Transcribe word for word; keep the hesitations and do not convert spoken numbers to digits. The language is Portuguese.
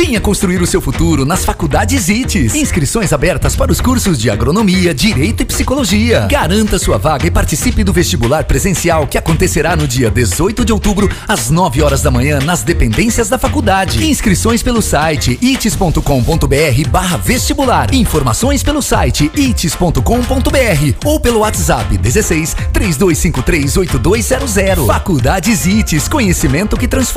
Venha construir o seu futuro nas faculdades I T E S. Inscrições abertas para os cursos de agronomia, direito e psicologia. Garanta sua vaga e participe do vestibular presencial que acontecerá no dia dezoito de outubro, às nove horas da manhã, nas dependências da faculdade. Inscrições pelo site ites ponto com ponto br barra vestibular. Informações pelo site ites ponto com ponto br ou pelo WhatsApp dezesseis, três dois cinco três, oito dois zero zero. Faculdades I T E S, conhecimento que transforma.